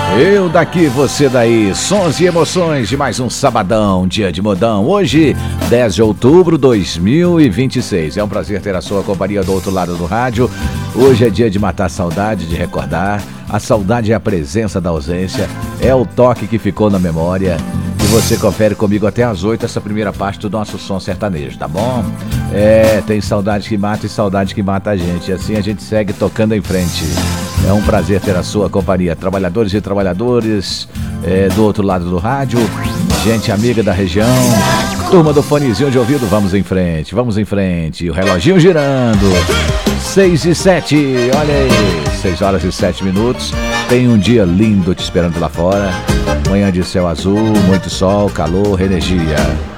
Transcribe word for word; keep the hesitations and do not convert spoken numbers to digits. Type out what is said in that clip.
Eu daqui, você daí, sons e emoções de mais um sabadão, dia de modão. Hoje, dez de outubro de dois mil e vinte e seis. É um prazer ter a sua companhia do outro lado do rádio. Hoje é dia de matar a saudade, de recordar. A saudade é a presença da ausência, é o toque que ficou na memória. E você confere comigo até às oito essa primeira parte do nosso som sertanejo, tá bom? É, tem saudade que mata e saudade que mata a gente. E assim a gente segue tocando em frente. É um prazer ter a sua companhia. Trabalhadores e trabalhadores é, do outro lado do rádio, gente amiga da região, turma do fonezinho de ouvido, vamos em frente, vamos em frente. O reloginho girando. seis e sete, olha aí, seis horas e sete minutos. Tem um dia lindo te esperando lá fora. Manhã de céu azul, muito sol, calor, energia.